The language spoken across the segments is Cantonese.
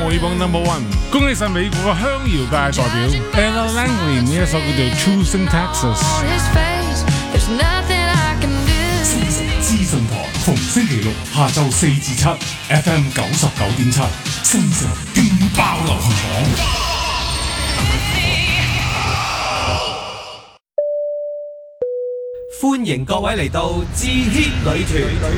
國語榜 No.1， 恭喜晒美國嘅鄉謠界代表 Ella Langley 呢一首叫做 Choosing Texas。 資訊台逢星期六下晝4至7 FM 99.7，星城勁爆流行榜。 歡迎各位嚟到智 Hit 女團。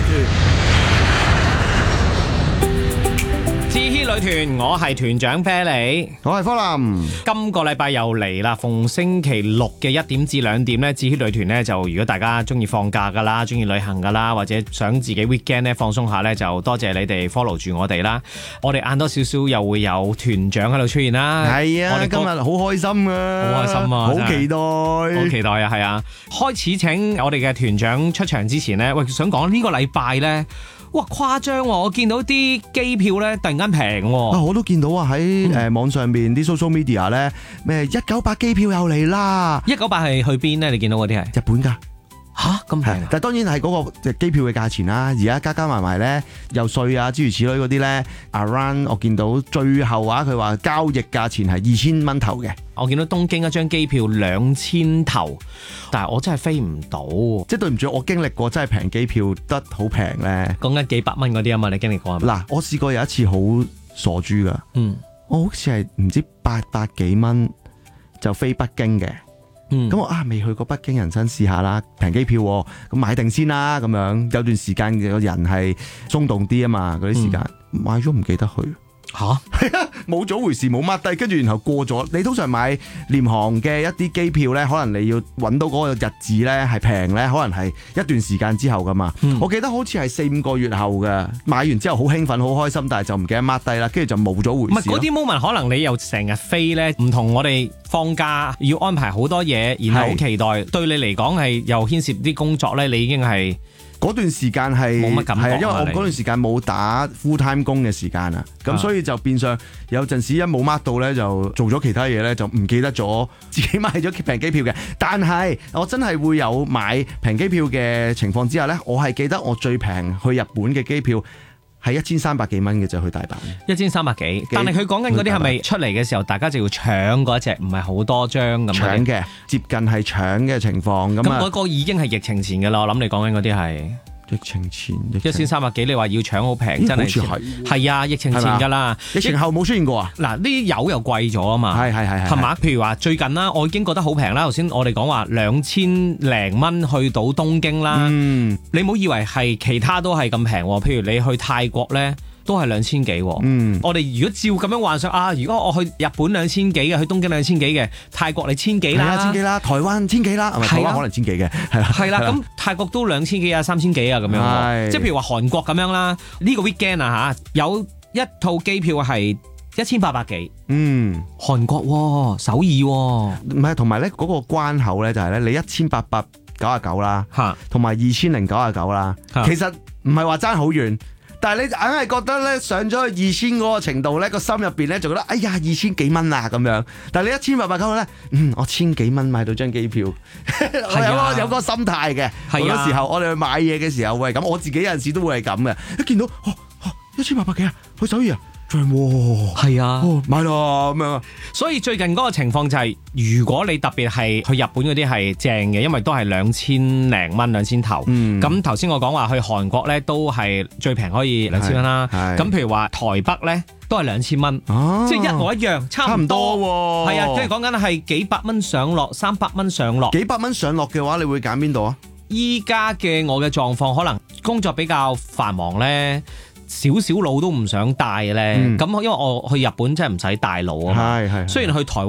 智 Hit 女團，我係團長啤梨， 我係科林。 今個禮拜又嚟啦，逢星期六嘅1點至2點咧，智 Hit 女團咧就如果大家中意放假噶啦，中意旅行噶啦，或者想自己 weekend 咧放鬆下咧，就多謝你哋 follow 住我哋啦。我哋晏多少少又會有團長喺度出現啦。 係啊，我哋今日好開心啊， 好開心啊， 好期待， 好期待啊，係啊！開始請我哋嘅團長出場之前咧，喂，想講呢個禮拜咧。哇，誇張喎！我見到啲機票咧突然間平喎。 我都見到啊，喺網上邊啲 social media 咧，咩198機票又嚟啦 ！198係去邊咧？你見到嗰啲係日本㗎。 吓，咁平？ 但係當然係嗰個機票嘅價錢啦。而家加埋咧，又稅啊諸如此類嗰啲咧 ，around 我見到最後啊，佢話交易價錢係2000蚊頭嘅。 我見到東京一張機票2000頭，但係我真係飛唔到。 即係對唔住，我經歷過真係平機票得好平咧。 講緊幾百蚊嗰啲啊嘛，你經歷過係咪？ 嗱，我試過有一次好傻豬㗎。我好似係唔知800幾蚊就飛北京嘅。咁我未去過北京，人生試下啦，平機票咁買定先啦，咁樣有段時間嘅人係鬆動啲啊嘛，嗰啲時間買咗唔記得去。吓，係啊，冇咗回事，冇抹低，跟住然後過咗。你通常買廉航嘅一啲機票咧，可能你要揾到嗰個日子咧係平咧，可能係一段時間之後噶嘛。我記得好似係4-5個月後嘅，買完之後好興奮好開心，但係就唔記得抹低啦，跟住就冇咗回事。 唔係嗰啲 moment，可能你又成日飛咧，唔同我哋放假要安排好多嘢，然後好期待，對你嚟講係又牽涉啲工作咧，你已經係。 嗰段時間係冇乜感覺， 因為我嗰段時間冇打 full time 工嘅時間啊，咁所以就變相有陣時一冇 mark 到咧，就做咗其他嘢咧，就唔記得咗自己買咗平機票嘅。但係我真係會有買平機票嘅情況之下咧，我係記得我最平去日本嘅機票係1300幾蚊嘅就去大阪 ，1300幾。但係佢講緊嗰啲係咪出嚟嘅時候，大家就要搶嗰一隻，唔係好多張咁。 搶嘅，接近係搶嘅情況咁啊。 咁嗰個已經係疫情前嘅啦，我諗你講緊嗰啲係。 疫情前 1300幾，你話要搶好平，真係係啊！疫情前㗎啦， 疫情後冇出現過啊！ 嗱，呢啲油又貴咗啊嘛，係嘛？譬如話最近啦，我已經覺得好平啦。頭先我哋講話2000零蚊去到東京啦，你唔好以為係其他都係咁平喎。譬如你去泰國咧，都係2000幾。我哋如果照咁樣幻想啊，如果我去日本2000幾嘅，去東京2000幾嘅，泰國你1000幾啦 ，1000幾啦，台灣1000幾啦，台灣可能1000幾嘅， 係啦。咁泰國都2000幾啊，3000幾啊咁樣。即係譬如話韓國咁樣啦，呢個 weekend 啊嚇，有一套機票係1800幾。韓國首爾唔係，同埋咧嗰個關口咧就係咧你1899啦，同埋2099啦，其實唔係話爭好遠。但係你硬係覺得咧上咗去2000嗰個程度咧，個心入邊咧就覺得哎呀2000幾蚊啊咁樣。但係你1899咧，我1000幾蚊買到張機票，我有個心態嘅。好多時候我哋去買嘢嘅時候會係咁，我自己有陣時都會係咁嘅。一見到1800幾啊，去首爾啊， 係啊， 買咯咁樣。 所以最近嗰個情況就係，如果你特別係去日本嗰啲係正嘅，因為都係2000零蚊2000頭。咁頭先我講話去韓國咧都係最平可以2000蚊啦。咁譬如話台北咧都係2000蚊，即係一模一樣，差唔多。係啊，即係講緊係幾百蚊上落，300蚊上落。 幾百蚊上落嘅話，你會揀邊度啊？ 依家嘅我嘅狀況，可能工作比較繁忙咧。少路都唔想帶咧，咁因為我去日本真係唔使帶路啊嘛。雖然去台灣